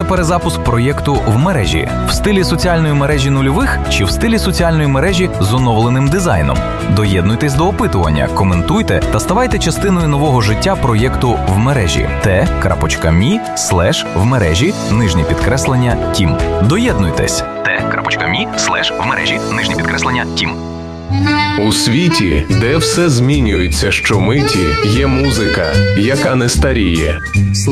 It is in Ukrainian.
перезапуск проєкту в мережі? В стилі соціальної мережі нульових чи в стилі соціальної мережі з оновленим дизайном? Доєднуйтесь до опитування, коментуйте та ставайте частиною нового життя проєкту в мережі t.me/в-мережі_team. Доєднуйтесь t.me/в-мережі_team. У світі, де все змінюється щомиті, є музика, яка не старіє.